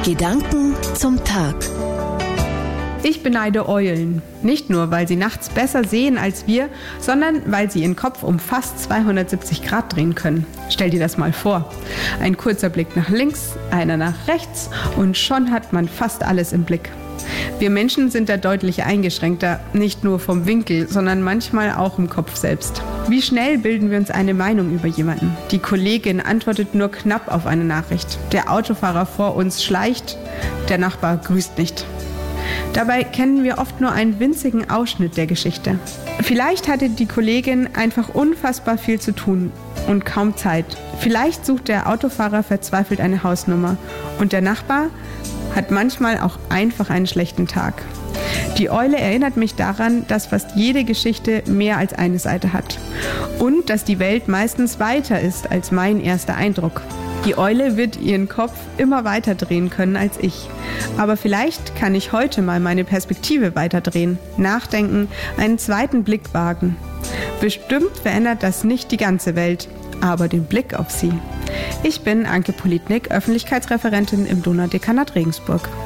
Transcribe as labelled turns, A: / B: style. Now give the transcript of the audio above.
A: Gedanken zum Tag.
B: Ich beneide Eulen. Nicht nur, weil sie nachts besser sehen als wir, sondern weil sie ihren Kopf um fast 270 Grad drehen können. Stell dir das mal vor. Ein kurzer Blick nach links, einer nach rechts und schon hat man fast alles im Blick. Wir Menschen sind da deutlich eingeschränkter, nicht nur vom Winkel, sondern manchmal auch im Kopf selbst. Wie schnell bilden wir uns eine Meinung über jemanden? Die Kollegin antwortet nur knapp auf eine Nachricht. Der Autofahrer vor uns schleicht, der Nachbar grüßt nicht. Dabei kennen wir oft nur einen winzigen Ausschnitt der Geschichte. Vielleicht hatte die Kollegin einfach unfassbar viel zu tun und kaum Zeit. Vielleicht sucht der Autofahrer verzweifelt eine Hausnummer und der Nachbar hat manchmal auch einfach einen schlechten Tag. Die Eule erinnert mich daran, dass fast jede Geschichte mehr als eine Seite hat und dass die Welt meistens weiter ist als mein erster Eindruck. Die Eule wird ihren Kopf immer weiter drehen können als ich. Aber vielleicht kann ich heute mal meine Perspektive weiterdrehen, nachdenken, einen zweiten Blick wagen. Bestimmt verändert das nicht die ganze Welt, aber den Blick auf sie. Ich bin Anke Politnik, Öffentlichkeitsreferentin im Donaudekanat Regensburg.